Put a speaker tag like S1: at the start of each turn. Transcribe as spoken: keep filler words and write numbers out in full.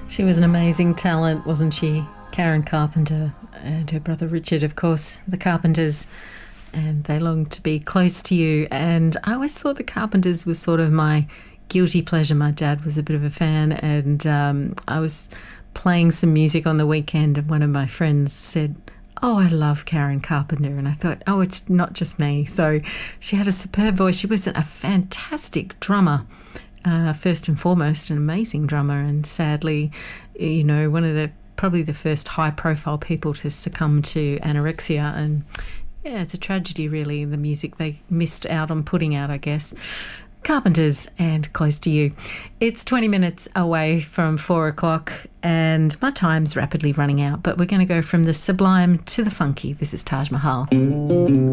S1: She was an amazing talent, wasn't she? Karen Carpenter and her brother Richard, of course, the Carpenters, and they longed to be close to you. And I always thought the Carpenters was sort of my guilty pleasure. My dad was a bit of a fan, and um, I was playing some music on the weekend, and one of my friends said, "Oh, I love Karen Carpenter." And I thought, oh, it's not just me. So she had a superb voice. She was a fantastic drummer. Uh, first and foremost, an amazing drummer, and sadly, you know, one of the probably the first high-profile people to succumb to anorexia. And yeah, it's a tragedy, really, the music they missed out on putting out, I guess. Carpenters and Close to You. It's twenty minutes away from four o'clock, and my time's rapidly running out, but we're going to go from the sublime to the funky. This is Taj Mahal.